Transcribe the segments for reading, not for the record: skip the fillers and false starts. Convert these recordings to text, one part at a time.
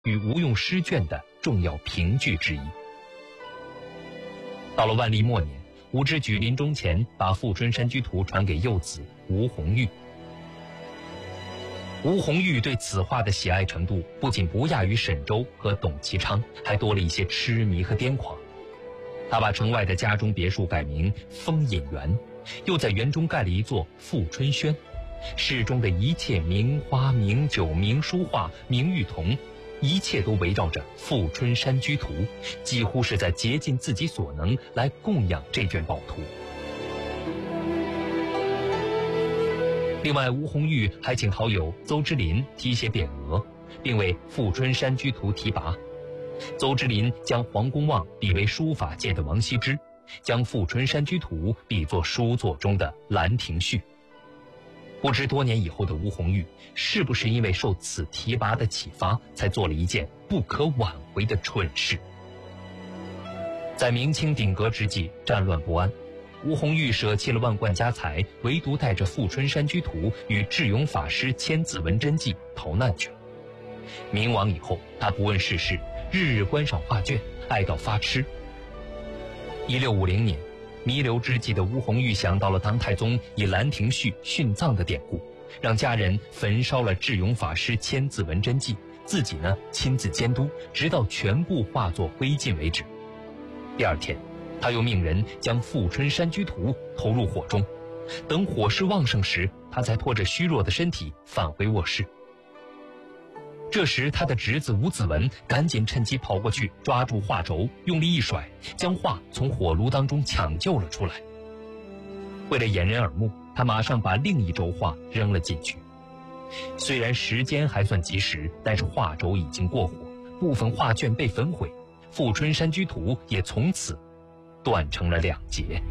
与吴用诗卷的重要凭据之一。到了万历末年，吴之举临终前把《富春山居图》传给幼子吴鸿玉。吴鸿玉对此画的喜爱程度不仅不亚于沈周和董其昌，还多了一些痴迷和癫狂。他把城外的家中别墅改名丰隐园，又在园中盖了一座富春轩，室中的一切名花、名酒、名书画、名玉铜，一切都围绕着《富春山居图》，几乎是在竭尽自己所能来供养这卷宝图。另外，吴鸿玉还请好友邹之霖题写匾额，并为《富春山居图》题跋。邹之霖将黄公望比为书法界的王羲之，将《富春山居图》比作书作中的《兰亭序》。不知多年以后的吴鸿玉是不是因为受此题跋的启发，才做了一件不可挽回的蠢事？在明清鼎革之际，战乱不安，吴鸿玉舍弃了万贯家财，唯独带着《富春山居图》与智勇法师千字文真迹逃难去了。明亡以后，他不问世事，日日观赏画卷，爱到发痴。1650年，弥留之际的吴鸿玉想到了唐太宗以《兰亭序》殉葬的典故，让家人焚烧了智勇法师千字文真迹，自己呢亲自监督，直到全部化作灰烬为止。第二天，他又命人将《富春山居图》投入火中，等火势旺盛时，他才拖着虚弱的身体返回卧室。这时，他的侄子吴子文赶紧趁机跑过去，抓住画轴，用力一甩，将画从火炉当中抢救了出来。为了掩人耳目，他马上把另一轴画扔了进去。虽然时间还算及时，但是画轴已经过火，部分画卷被焚毁，《富春山居图》也从此断成了两截。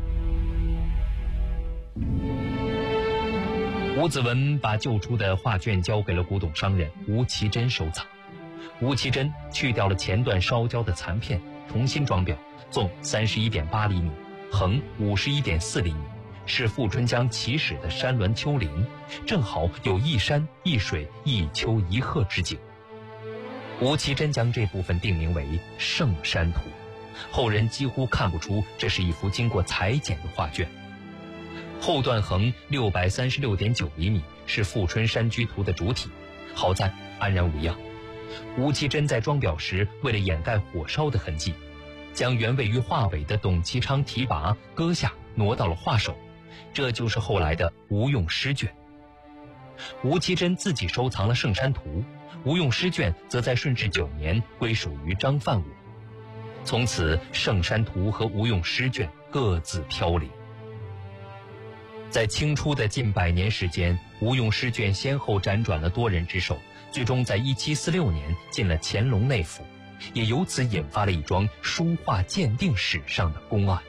吴子文把救出的画卷交给了古董商人吴其珍收藏。吴其珍去掉了前段烧焦的残片，重新装裱，纵31.8厘米，横51.4厘米，是富春江起始的山峦丘陵，正好有一山一水一丘一壑之景。吴其珍将这部分定名为《圣山图》，后人几乎看不出这是一幅经过裁剪的画卷。后段横636.9厘米，是《富春山居图》的主体，好在安然无恙。吴其珍在装裱时，为了掩盖火烧的痕迹，将原位于画尾的董其昌题跋割下，挪到了画首，这就是后来的吴用诗卷。吴其珍自己收藏了《圣山图》，吴用诗卷则在顺治9年归属于张范我。从此，《圣山图》和吴用诗卷各自飘零。在清初的近100年时间，吴用诗卷先后辗转了多人之手，最终在1746年进了乾隆内府，也由此引发了一桩书画鉴定史上的公案。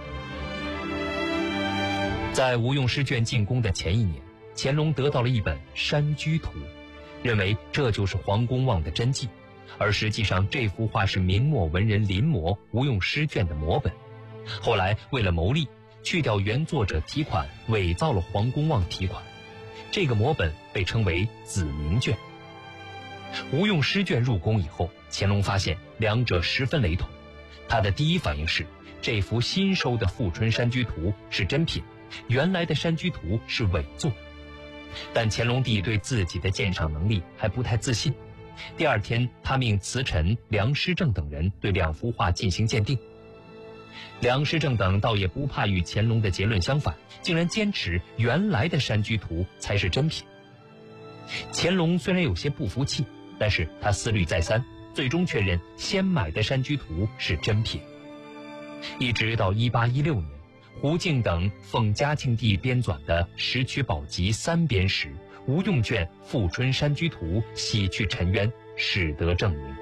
在吴用诗卷进宫的前一年，乾隆得到了一本《山居图》，认为这就是黄公望的真迹，而实际上这幅画是明末文人临摹吴用诗卷的摹本。后来为了牟利，去掉原作者题款，伪造了黄公望题款，这个摹本被称为子明卷。吴用诗卷入宫以后，乾隆发现两者十分雷同，他的第一反应是这幅新收的《富春山居图》是真品，原来的《山居图》是伪作。但乾隆帝对自己的鉴赏能力还不太自信，第二天他命慈臣梁师正等人对两幅画进行鉴定。梁师正等倒也不怕与乾隆的结论相反，竟然坚持原来的《山居图》才是真品。乾隆虽然有些不服气，但是他思虑再三，最终确认先买的《山居图》是真品。一直到1816年，胡敬等奉嘉庆帝编纂的《石渠宝笈》3编时，吴用卷《富春山居图》洗去尘冤，使得正名。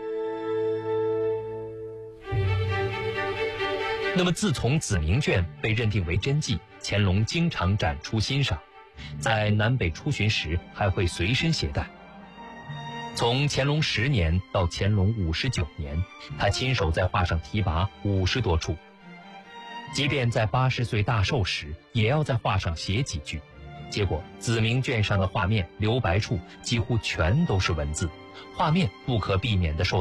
那么自从子明卷被认定为真迹，乾隆经常展出欣赏，在南北出巡时还会随身携带。从乾隆10年到乾隆59年，他亲手在画上题跋50多处，即便在80岁大寿时，也要在画上写几句。结果子明卷上的画面留白处几乎全都是文字， 画面不可避免地受